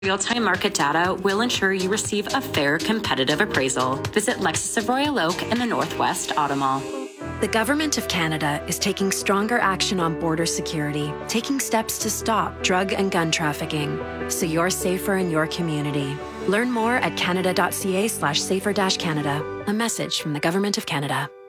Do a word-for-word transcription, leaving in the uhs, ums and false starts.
Real-time market data will ensure you receive a fair, competitive appraisal. Visit Lexus of Royal Oak and the Northwest Auto Mall. The Government of Canada is taking stronger action on border security, taking steps to stop drug and gun trafficking, so you're safer in your community. Learn more at canada.ca slash safer dash Canada. A message from the Government of Canada.